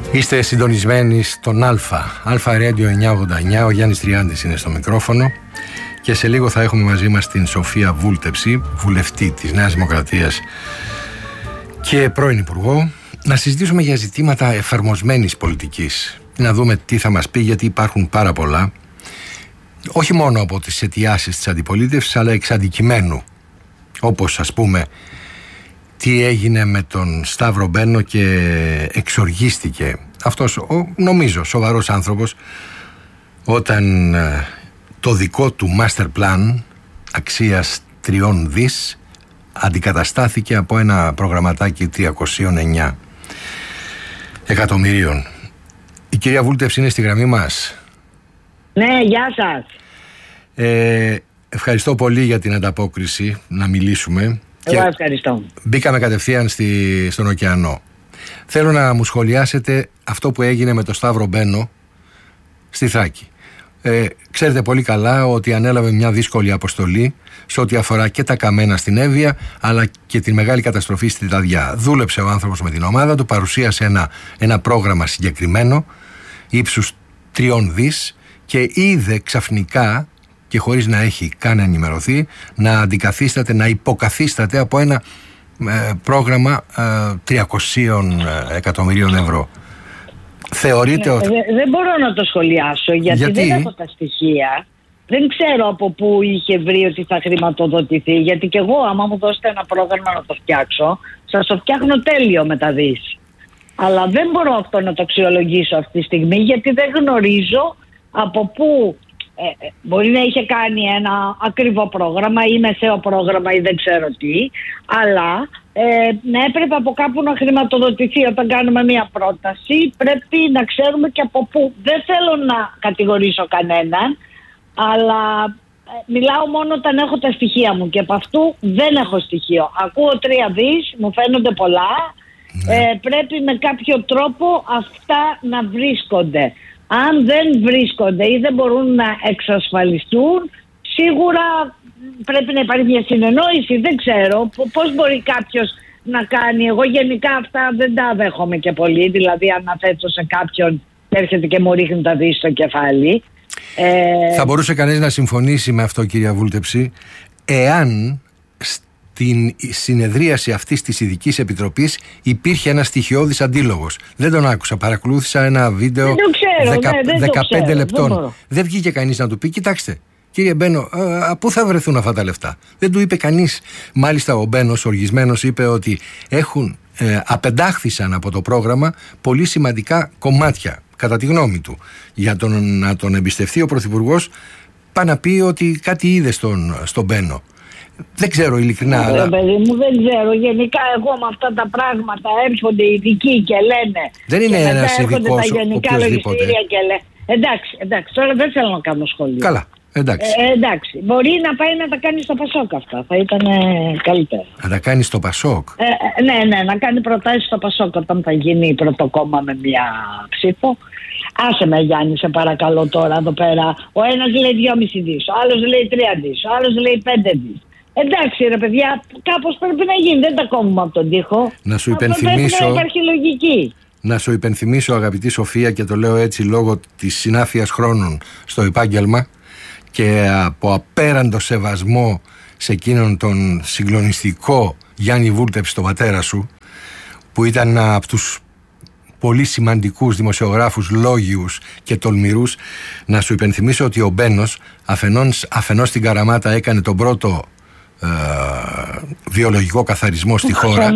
Είστε συντονισμένοι στον Αλφα Radio 989. Ο Γιάννης Τριάντης είναι στο μικρόφωνο και σε λίγο θα έχουμε μαζί μας την Σοφία Βούλτεψη, βουλευτή της Νέας Δημοκρατίας και πρώην Υπουργό, να συζητήσουμε για ζητήματα εφαρμοσμένης πολιτικής. Να δούμε τι θα μας πει, γιατί υπάρχουν πάρα πολλά, όχι μόνο από τις αιτιάσεις της αντιπολίτευσης, αλλά εξ αντικειμένου. Όπως ας πούμε τι έγινε με τον Σταύρο Μπένο και εξοργίστηκε αυτός νομίζω σοβαρός άνθρωπος όταν το δικό του master plan αξίας 3 δις αντικαταστάθηκε από ένα προγραμματάκι 309 εκατομμυρίων. Η κυρία Βούλτεψη είναι στη γραμμή μας. Ναι, γεια σας. Ευχαριστώ πολύ για την ανταπόκριση να μιλήσουμε. Εγώ ευχαριστώ. Μπήκαμε κατευθείαν στον ωκεανό. Θέλω να μου σχολιάσετε αυτό που έγινε με τον Σταύρο Μπένο στη Θράκη. Ξέρετε πολύ καλά ότι ανέλαβε μια δύσκολη αποστολή σε ό,τι αφορά και τα καμένα στην Εύβοια, αλλά και τη μεγάλη καταστροφή στη Δαδιά. Δούλεψε ο άνθρωπος με την ομάδα του, παρουσίασε ένα πρόγραμμα συγκεκριμένο ύψους 3 δις και είδε ξαφνικά, και χωρίς να έχει καν ενημερωθεί, να αντικαθίσταται, να υποκαθίσταται από ένα πρόγραμμα 300 εκατομμυρίων ευρώ. Θεωρείτε ότι... Δεν μπορώ να το σχολιάσω γιατί δεν έχω τα στοιχεία. Δεν ξέρω από πού είχε βρει ότι θα χρηματοδοτηθεί. Γιατί και εγώ, άμα μου δώσετε ένα πρόγραμμα να το φτιάξω, σας το φτιάχνω τέλειο με τα δις. Αλλά δεν μπορώ αυτό να το αξιολογήσω αυτή τη στιγμή, γιατί δεν γνωρίζω από πού. Μπορεί να είχε κάνει ένα ακριβό πρόγραμμα ή μεσαίο πρόγραμμα ή δεν ξέρω τι, αλλά να έπρεπε από κάπου να χρηματοδοτηθεί. Όταν κάνουμε μια πρόταση πρέπει να ξέρουμε και από πού. Δεν θέλω να κατηγορήσω κανέναν, αλλά μιλάω μόνο όταν έχω τα στοιχεία μου και από αυτού δεν έχω στοιχείο. Ακούω 3 δις, μου φαίνονται πολλά, πρέπει με κάποιο τρόπο αυτά να βρίσκονται. Αν δεν βρίσκονται ή δεν μπορούν να εξασφαλιστούν, σίγουρα πρέπει να υπάρχει μια συνεννόηση. Δεν ξέρω πώς μπορεί κάποιος να κάνει. Εγώ γενικά αυτά δεν τα δέχομαι και πολύ. Δηλαδή αν θέτω σε κάποιον έρχεται και μου ρίχνει τα δις στο κεφάλι. Θα μπορούσε κανείς να συμφωνήσει με αυτό, κυρία Βούλτεψη, εάν στην συνεδρίαση αυτής της ειδικής επιτροπής υπήρχε ένα στοιχειώδης αντίλογος. Δεν τον άκουσα. Παρακολούθησα ένα βίντεο 15 λεπτών. Δεν βγήκε κανείς να του πει: κοιτάξτε, κύριε Μπένο, πού θα βρεθούν αυτά τα λεφτά? Δεν του είπε κανείς. Μάλιστα ο Μπένος οργισμένος είπε ότι απεντάχθησαν από το πρόγραμμα πολύ σημαντικά κομμάτια, κατά τη γνώμη του. Για να τον εμπιστευτεί ο Πρωθυπουργός, πάει να πει ότι κάτι είδε στον Μπένο. Δεν ξέρω ειλικρινά. Αλλά παιδί μου, δεν ξέρω. Γενικά, εγώ με αυτά τα πράγματα έρχονται οι ειδικοί και λένε. Δεν είναι ένας ειδικός τα γενικά λογιστήρια και λένε. Εντάξει, τώρα δεν θέλω να κάνω σχόλιο. Καλά, εντάξει. Εντάξει. Μπορεί να πάει να τα κάνει στο Πασόκ αυτά. Θα ήταν καλύτερα. Να τα κάνει στο Πασόκ. Ναι, να κάνει προτάσεις στο Πασόκ όταν θα γίνει πρώτο κόμμα με μια ψήφο. Άσε με, Γιάννη, σε παρακαλώ τώρα εδώ πέρα. Ο ένας λέει 2,5 δις, ο άλλος λέει 3 δις, ο άλλος λέει 5 δις. Εντάξει ρε παιδιά, κάπως πρέπει να γίνει, δεν τα κόβουμε από τον τοίχο. Να σου υπενθυμίσω, πρέπει να υπάρχει λογική. Να σου υπενθυμίσω, αγαπητή Σοφία, και το λέω έτσι λόγω της συνάφειας χρόνων στο επάγγελμα και από απέραντο σεβασμό σε εκείνον τον συγκλονιστικό Γιάννη Βούλτεψη, τον πατέρα σου, που ήταν από τους πολύ σημαντικούς δημοσιογράφους λόγιους και τολμηρούς, να σου υπενθυμίσω ότι ο Μπένος αφενός στην Καραμάτα έκανε τον πρώτο βιολογικό καθαρισμό στη χώρα,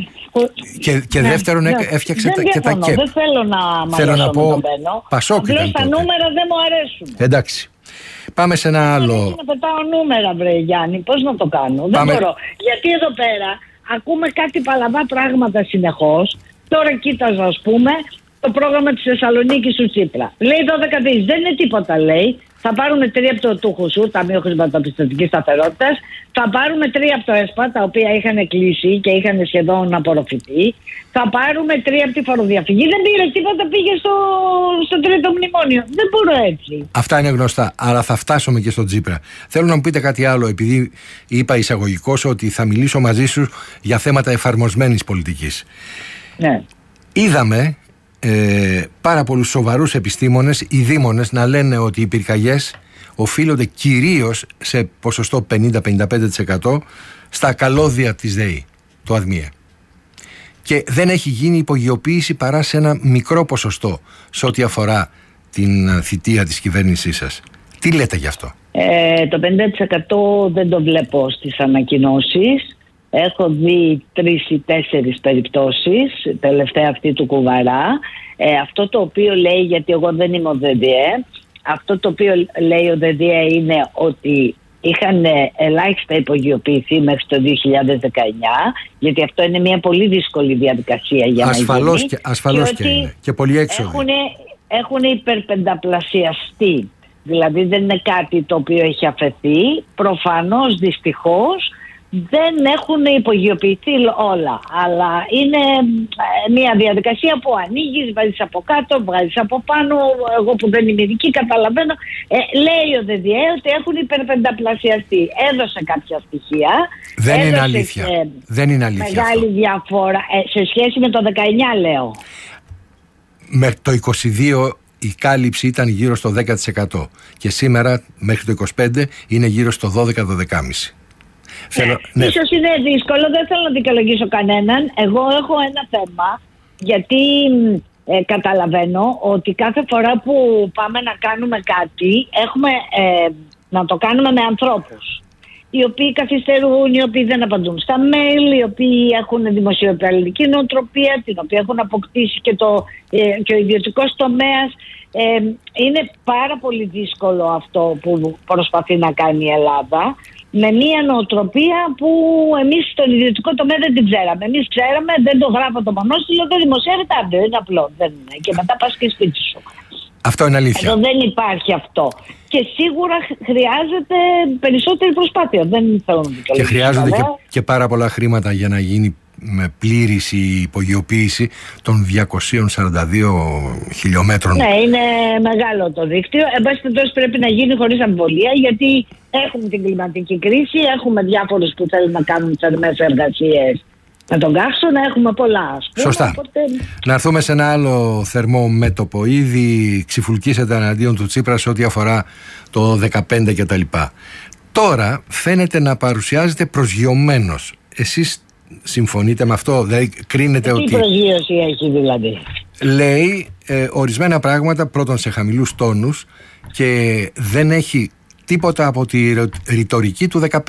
και δεύτερον έφτιαξε και τα ΚΕΠ. Δεν θέλω να μαλώσω με τον Μπένο. Πασόκ ήταν τότε. Τα νούμερα δεν μου αρέσουν. Εντάξει. Πάμε σε ένα άλλο. Δεν να πετάω νούμερα, βρε Γιάννη. Πώς να το κάνω? Δεν μπορώ. Γιατί εδώ πέρα ακούμε κάτι παλαβά πράγματα συνεχώς. Τώρα κοίταζα, ας πούμε, το πρόγραμμα της Θεσσαλονίκης του Τσίπρα. Λέει 12 δις. Δεν είναι τίποτα, λέει. Θα πάρουμε 3 από το Τούχουσου, Ταμείο Χρηματοπιστωτικής Σταθερότητας. Θα πάρουμε 3 από το ΕΣΠΑ, τα οποία είχαν κλείσει και είχαν σχεδόν απορροφηθεί. Θα πάρουμε 3 από τη φοροδιαφυγή. Δεν πήρε τίποτα, πήγε στο τρίτο μνημόνιο. Δεν μπορώ έτσι. Αυτά είναι γνωστά. Άρα θα φτάσουμε και στο Τσίπρα. Θέλω να μου πείτε κάτι άλλο, επειδή είπα εισαγωγικώς ότι θα μιλήσω μαζί σου για θέματα εφαρμοσμένης πολιτικής. Ναι. Είδαμε πάρα πολλούς σοβαρούς επιστήμονες, οι δήμονες, να λένε ότι οι πυρκαγιές οφείλονται κυρίως σε ποσοστό 50-55% στα καλώδια της ΔΕΗ, το ΑΔΜΙΕ. Και δεν έχει γίνει υπογειοποίηση παρά σε ένα μικρό ποσοστό σε ό,τι αφορά την θητεία της κυβέρνησής σας. Τι λέτε γι' αυτό? Το 50% δεν το βλέπω στις ανακοινώσεις. Έχω δει 3 ή 4 περιπτώσεις, τελευταία αυτή του Κουβαρά. Αυτό το οποίο λέει, γιατί εγώ δεν είμαι ο ΔΔΕ, αυτό το οποίο λέει ο ΔΔΕ είναι ότι είχαν ελάχιστα υπογειοποιηθεί μέχρι το 2019, γιατί αυτό είναι μια πολύ δύσκολη διαδικασία για να γίνει. Ασφαλώς και είναι. Και πολύ έξοδοι. Έχουν υπερπενταπλασιαστεί. Δηλαδή δεν είναι κάτι το οποίο έχει αφαιθεί. Προφανώς, δυστυχώς, δεν έχουν υπογειοποιηθεί όλα. Αλλά είναι μια διαδικασία που ανοίγεις, βάζεις από κάτω, βγάζεις από πάνω. Εγώ που δεν είμαι ειδική καταλαβαίνω. Λέει ο ΔΔΕ ότι έχουν υπερπενταπλασιαστεί. Έδωσε κάποια στοιχεία. Δεν είναι αλήθεια. Δεν είναι αλήθεια. Μεγάλη αυτό. Διαφορά. Σε σχέση με το 19 λέω. Με το 22 η κάλυψη ήταν γύρω στο 10% και σήμερα μέχρι το 25 είναι γύρω στο 12-12,5%. Ίσως είναι δύσκολο, δεν θέλω να δικαιολογήσω κανέναν. Εγώ έχω ένα θέμα, γιατί καταλαβαίνω ότι κάθε φορά που πάμε να κάνουμε κάτι έχουμε να το κάνουμε με ανθρώπους οι οποίοι καθυστερούν, οι οποίοι δεν απαντούν στα mail, οι οποίοι έχουν δημοσιοπαλληλική νοοτροπία, την οποία έχουν αποκτήσει και ο ιδιωτικός τομέας. Είναι πάρα πολύ δύσκολο αυτό που προσπαθεί να κάνει η Ελλάδα, με μια νοοτροπία που εμείς στον ιδιωτικό τομέα δεν την ξέραμε. Εμείς ξέραμε, δεν το γράφω το μονόστιλο, δεν δημοσιεύεται, άντε, είναι απλό. Δεν είναι. Και μετά πας και σπίτι σου. Αυτό είναι αλήθεια. Εδώ δεν υπάρχει αυτό. Και σίγουρα χρειάζεται περισσότερη προσπάθεια. Δεν θέλω να δικαιολογήσω. Και χρειάζονται και πάρα πολλά χρήματα για να γίνει με πλήρης η υπογειοποίηση των 242 χιλιόμετρων. Ναι, είναι μεγάλο το δίκτυο. Εν πάση περιπτώσει πρέπει να γίνει χωρίς αμφιβολία, γιατί έχουμε την κλιματική κρίση, έχουμε διάφορους που θέλουν να κάνουν θερμές εργασίες με τον καύσωνα, έχουμε πολλά. Σωστά. Οπότε... Να έρθουμε σε ένα άλλο θερμό μέτωπο. Ήδη ξυφουλκίσατε εναντίον του Τσίπρα σε ό,τι αφορά το 15 κτλ. Τώρα φαίνεται να παρουσιάζεται προσγειωμένος. Εσείς συμφωνείτε με αυτό? Δηλαδή κρίνετε ότι... Τι προσγείωση έχει δηλαδή? Λέει ορισμένα πράγματα, πρώτον σε χαμηλούς τόνους, και δεν έχει τίποτα από τη ρητορική του 15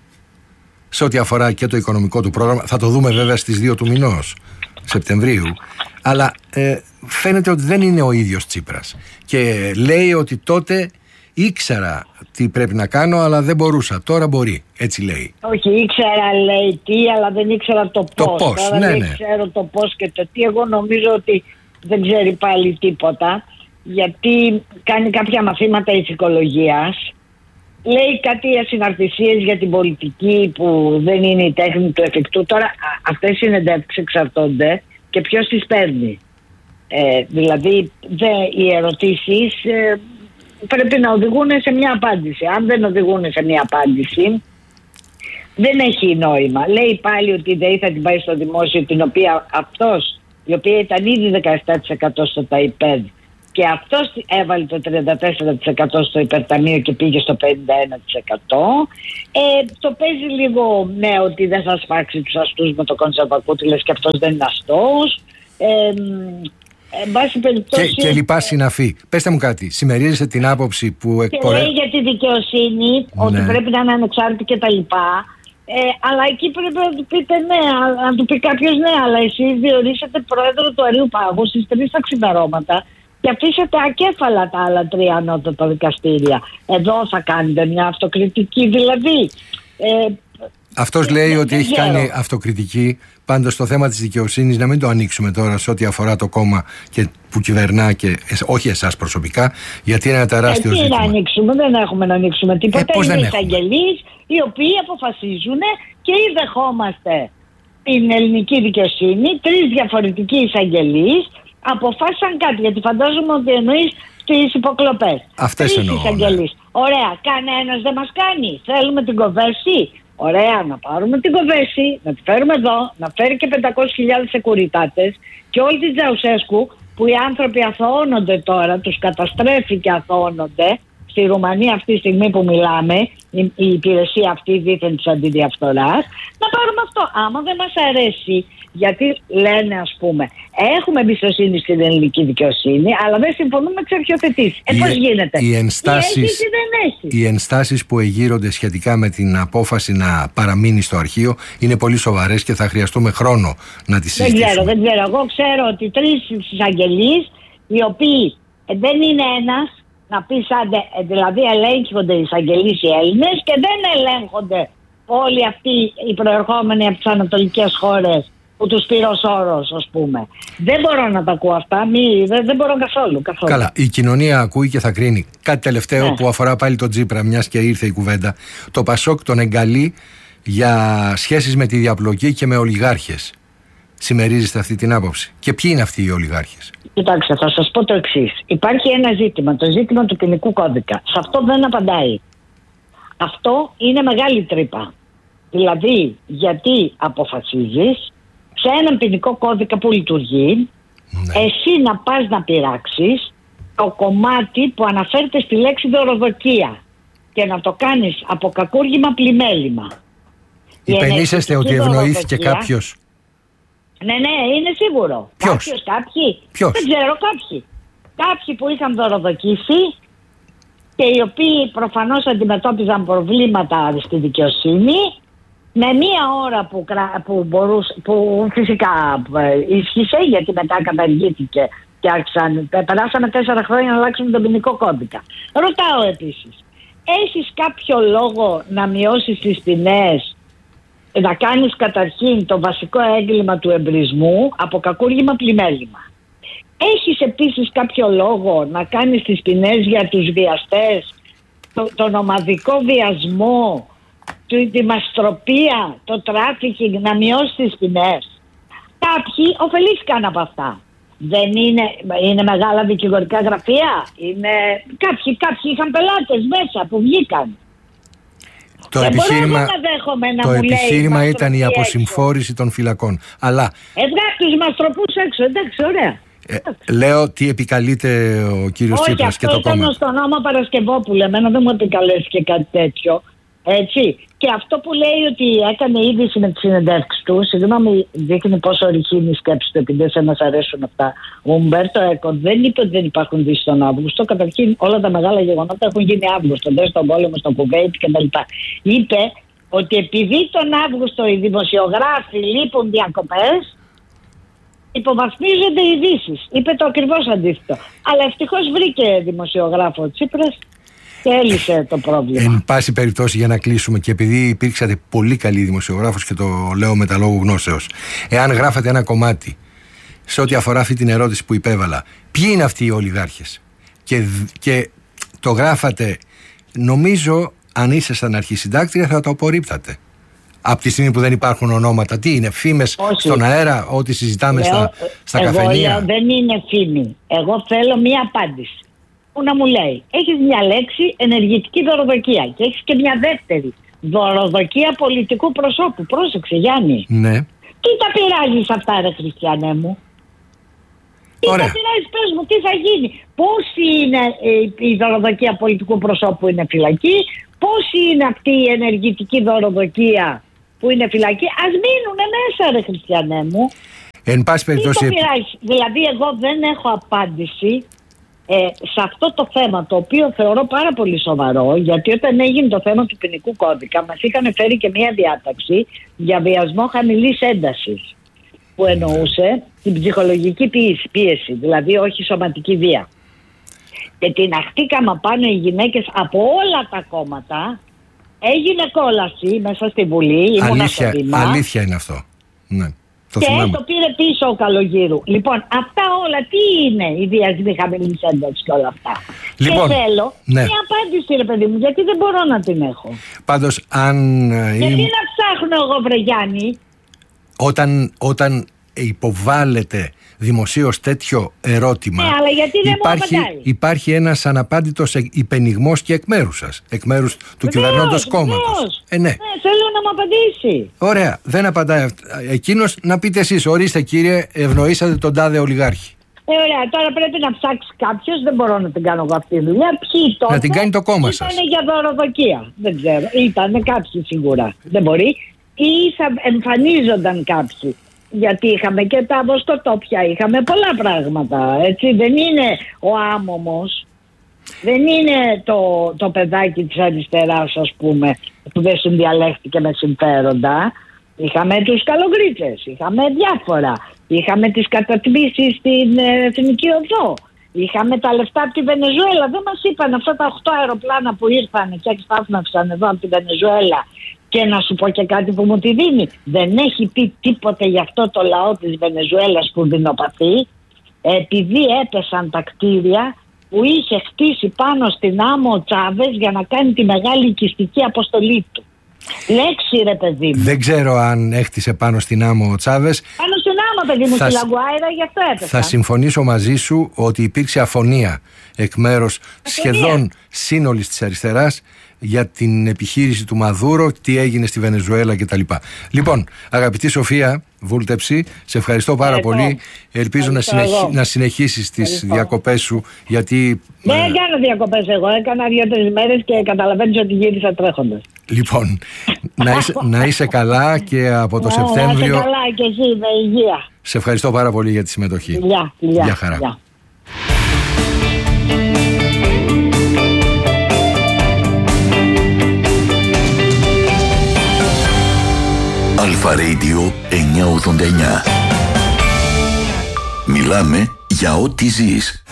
σε ό,τι αφορά και το οικονομικό του πρόγραμμα. Θα το δούμε βέβαια στις 2 του μηνός Σεπτεμβρίου, αλλά φαίνεται ότι δεν είναι ο ίδιος Τσίπρας και λέει ότι τότε ήξερα τι πρέπει να κάνω, αλλά δεν μπορούσα. Τώρα μπορεί. Έτσι λέει. Όχι, ήξερα λέει τι, αλλά δεν ήξερα το πώς. Τώρα δεν ξέρω το πώς και το τι. Εγώ νομίζω ότι δεν ξέρει πάλι τίποτα, γιατί κάνει κάποια μαθήματα ηθικολογίας. Λέει κάτι ασυναρτησίες για την πολιτική που δεν είναι η τέχνη του εφικτού. Τώρα αυτές οι συνεντεύξεις εξαρτώνται και ποιος τις παίρνει. Δηλαδή οι ερωτήσεις πρέπει να οδηγούν σε μια απάντηση. Αν δεν οδηγούν σε μια απάντηση, δεν έχει νόημα. Λέει πάλι ότι η ΔΕΗ θα την πάει στο δημόσιο, η οποία ήταν ήδη 17% στο ΤΑΙΠΕΔ, και αυτός έβαλε το 34% στο υπερταμείο και πήγε στο 51%. Το παίζει λίγο, ναι, ότι δεν θα σπάξει τους αστούς με το κονσερβακούτι, λες και αυτός δεν είναι αστός. Και λοιπά συναφή. Πέστε μου κάτι, συμμερίζεσαι την άποψη που εκπορεύει? Λέει για τη δικαιοσύνη, ότι πρέπει να είναι ανεξάρτητη και τα λοιπά. Αλλά εκεί πρέπει να του πείτε ναι, να του πει κάποιος ναι, αλλά εσείς διορίσατε πρόεδρο του Αριού Πάγου στις 3 ταξιδαρώματα και αφήσατε ακέφαλα τα άλλα 3 ανώτατα δικαστήρια. Εδώ θα κάνετε μια αυτοκριτική δηλαδή? Αυτός λέει ότι έχει κάνει αυτοκριτική. Πάντως το θέμα της δικαιοσύνης να μην το ανοίξουμε τώρα σε ό,τι αφορά το κόμμα και που κυβερνά και όχι εσάς προσωπικά, γιατί είναι ένα τεράστιο ζήτημα. Τι να ανοίξουμε, δεν έχουμε να ανοίξουμε τίποτα. Είναι εισαγγελείς οι οποίοι αποφασίζουν και ή δεχόμαστε την ελληνική δικαιοσύνη. 3 διαφορετικοί εισαγγελείς αποφάσισαν κάτι, γιατί φαντάζομαι ότι εννοείς τις υποκλοπές. Αυτές εννοώ. Ναι. Ωραία, κανένας δεν μας κάνει. Θέλουμε την Κοβέρση. Ωραία, να πάρουμε την Κοβέρση, να τη φέρουμε εδώ, να φέρει και 500.000 σεκουριτάτες και όλη τη Τζαουσέσκου που οι άνθρωποι αθωώνονται τώρα, τους καταστρέφει και αθωώνονται. Στη Ρουμανία αυτή τη στιγμή που μιλάμε, η υπηρεσία αυτή δίθεν της αντιδιαφθοράς, να πάρουμε αυτό. Άμα δεν μας αρέσει, γιατί λένε, ας πούμε, έχουμε εμπιστοσύνη στην ελληνική δικαιοσύνη, αλλά δεν συμφωνούμε με τις αρχιοθετήσεις. Πώς γίνεται? Οι ενστάσεις που εγείρονται σχετικά με την απόφαση να παραμείνει στο αρχείο είναι πολύ σοβαρές και θα χρειαστούμε χρόνο να τις συζητήσουμε. Δεν ξέρω. Εγώ ξέρω ότι 3 εισαγγελείς, οι οποίοι δεν είναι ένας, να πεις δηλαδή ελέγχονται οι εισαγγελείς οι Έλληνες και δεν ελέγχονται όλοι αυτοί οι προερχόμενοι από τις ανατολικές χώρες που τους πήρε ο Σόρος, ας πούμε. Δεν μπορώ να τα ακούω αυτά, δεν μπορώ καθόλου. Καλά, η κοινωνία ακούει και θα κρίνει. Κάτι τελευταίο που αφορά πάλι τον Τσίπρα, μιας και ήρθε η κουβέντα. Το Πασόκ τον εγκαλεί για σχέσεις με τη διαπλοκή και με ολιγάρχες. Συμμερίζεστε αυτή την άποψη? Και ποιοι είναι αυτοί οι ολιγάρχες? Κοιτάξτε, θα σας πω το εξής. Υπάρχει ένα ζήτημα, το ζήτημα του ποινικού κώδικα. Σε αυτό δεν απαντάει. Αυτό είναι μεγάλη τρύπα. Δηλαδή, γιατί αποφασίζεις σε έναν ποινικό κώδικα που λειτουργεί, εσύ να πας να πειράξεις το κομμάτι που αναφέρεται στη λέξη δωροδοκία και να το κάνεις από κακούργημα πλημέλημα. Υπενήσεστε ότι ευνοήθηκε κάποιος? Ναι, είναι σίγουρο. Κάποιοι. Δεν ξέρω, κάποιοι που είχαν δωροδοκίσει και οι οποίοι προφανώς αντιμετώπιζαν προβλήματα στη δικαιοσύνη, με μία ώρα που φυσικά ίσχυσε, γιατί μετά καταργήθηκε και περάσαμε 4 χρόνια να αλλάξουμε τον ποινικό κώδικα. Ρωτάω επίσης, έχεις κάποιο λόγο να μειώσεις τις ποινές, να κάνεις καταρχήν το βασικό έγκλημα του εμπρισμού από κακούργημα πλημέλημα? Έχεις επίσης κάποιο λόγο να κάνεις τις ποινές για τους βιαστές, τον ομαδικό βιασμό, τη μαστροπία, το τράφικινγκ, να μειώσεις τις ποινές? Κάποιοι ωφελήθηκαν από αυτά. Δεν είναι μεγάλα δικηγορικά γραφεία? Κάποιοι είχαν πελάτες μέσα που βγήκαν. Το επιχείρημα ήταν η αποσυμφόρηση των φυλακών. Αλλά τους μαστροπούς έξω, εντάξει, ωραία. Λέω τι επικαλείται ο κύριος Τσίπρας και το κόμμα. Όχι, αυτό ήταν στον νόμο Παρασκευόπουλου. Εμένα δεν μου επικαλέστηκε κάτι τέτοιο. Έτσι. Και αυτό που λέει ότι έκανε είδηση με τις συνεντεύξεις του, συγγνώμη, δείχνει πόσο ρηχή είναι η σκέψη του, επειδή σε μας αρέσουν αυτά. Ο Ουμπέρτο Έκο δεν είπε ότι δεν υπάρχουν ειδήσεις τον Αύγουστο. Καταρχήν όλα τα μεγάλα γεγονότα έχουν γίνει Αύγουστο. Δες τον πόλεμο στο Κουβέιτ κτλ. Είπε ότι επειδή τον Αύγουστο οι δημοσιογράφοι λείπουν διακοπές, υποβαθμίζονται οι ειδήσεις. Είπε το ακριβώς αντίθετο. Αλλά ευτυχώς βρήκε δημοσιογράφο ο Τσίπρας και έλυσε το πρόβλημα. Εν πάση περιπτώσει, για να κλείσουμε, και επειδή υπήρξατε πολύ καλή δημοσιογράφος και το λέω με τα λόγου γνώσεως, εάν γράφατε ένα κομμάτι σε ό,τι αφορά αυτή την ερώτηση που υπέβαλα, ποιοι είναι αυτοί οι ολιγάρχες, και το γράφατε, νομίζω αν ήσασταν αρχισυντάκτρια θα το απορρίπτατε. Από τη στιγμή που δεν υπάρχουν ονόματα, τι είναι, φήμες στον αέρα, ό,τι συζητάμε στα καφενεία? Εγώ δεν είναι φήμη. Εγώ θέλω μία απάντηση. Που να μου λέει, έχεις μια λέξη ενεργητική δωροδοκία και έχεις και μια δεύτερη, δωροδοκία πολιτικού προσώπου. Πρόσεξε, Γιάννη. Ναι. Τι τα πειράζεις αυτά, ρε Χριστιανέ μου? Τι τα πειράζεις, πες μου, τι θα γίνει? Πόσοι είναι η δωροδοκία πολιτικού προσώπου είναι φυλακή? Πόσοι είναι αυτή η ενεργητική δωροδοκία που είναι φυλακή? Ας μείνουν μέσα, ρε Χριστιανέ μου. Εν πάση περιπτώσει. Δηλαδή, εγώ δεν έχω απάντηση σε αυτό το θέμα, το οποίο θεωρώ πάρα πολύ σοβαρό, γιατί όταν έγινε το θέμα του ποινικού κώδικα μας είχαν φέρει και μια διάταξη για βιασμό χαμηλής έντασης, που εννοούσε την ψυχολογική πίεση, δηλαδή όχι σωματική βία. Και την αχτήκαμε πάνω οι γυναίκες από όλα τα κόμματα. Έγινε κόλαση μέσα στη Βουλή. Αλήθεια είναι αυτό. Ναι. Το πήρε πίσω ο Καλογύρου. Λοιπόν, αυτά όλα τι είναι οι βιασμοί χαμηλής έντασης και όλα αυτά? Λοιπόν, και θέλω μια απάντηση, ρε παιδί μου, γιατί δεν μπορώ να την έχω. Πάντως, γιατί να ψάχνω εγώ, βρε Γιάννη? Όταν υποβάλλεται δημοσίως τέτοιο ερώτημα, αλλά γιατί δεν υπάρχει ένας αναπάντητος υπενιγμός και εκ μέρους σας, εκ μέρους του κυβερνώντος κόμματος. Ναι, θέλω να μου απαντήσει. Ωραία, δεν απαντάει εκείνος. Να πείτε εσείς, ορίστε κύριε, ευνοήσατε τον τάδε ολιγάρχη. Ωραία, τώρα πρέπει να ψάξει κάποιος, δεν μπορώ να την κάνω εγώ αυτή τη δουλειά. Ποιοι τότε να την κάνει το κόμμα σας. Ήταν για δωροδοκία, δεν ξέρω. Ήταν κάποιοι σίγουρα, δεν μπορεί. Ή θα εμφανίζονταν κάποιοι. Γιατί είχαμε και τα βοσκοτόπια, είχαμε πολλά πράγματα. Έτσι. Δεν είναι ο άμωμος, δεν είναι το παιδάκι της αριστεράς, ας πούμε, που δεν συνδιαλέχθηκε με συμφέροντα. Είχαμε τους καλογρίτσες, είχαμε διάφορα. Είχαμε τις κατατμήσεις στην Εθνική Οδό. Είχαμε τα λεφτά από τη Βενεζουέλα. Δεν μας είπαν αυτά τα 8 αεροπλάνα που ήρθαν και στάθμευσαν εδώ από τη Βενεζουέλα. Και να σου πω και κάτι που μου τη δίνει. Δεν έχει πει τίποτε γι' αυτό το λαό της Βενεζουέλας που δεινοπαθεί. Επειδή έπεσαν τα κτίρια που είχε χτίσει πάνω στην άμμο ο Τσάβες για να κάνει τη μεγάλη οικιστική αποστολή του. Λέξη, ρε παιδί μου. Δεν ξέρω αν έχτισε πάνω στην άμμο ο Τσάβες. Πάνω στην άμμο, παιδί μου, στη Λαγκουάιρα, γι' αυτό έπεσαν. Θα συμφωνήσω μαζί σου ότι υπήρξε αφωνία εκ μέρους σχεδόν σύνολης της αριστεράς για την επιχείρηση του Μαδούρο, τι έγινε στη Βενεζουέλα κτλ. Λοιπόν, αγαπητή Σοφία Βούλτεψη, σε ευχαριστώ πάρα πολύ. Ελπίζω να συνεχίσεις τις διακοπές σου, γιατί... Δεν έκανα διακοπές εγώ, έκανα 2-3 μέρες και καταλαβαίνεις ότι γύρισα τρέχοντας. Λοιπόν, να είσαι καλά και από το Σεπτέμβριο... Να είσαι καλά και εσύ, με υγεία. Σε ευχαριστώ πάρα πολύ για τη συμμετοχή. Γεια χαρά. Αλφα Radio 989. Μιλάμε για ό,τι ζεις.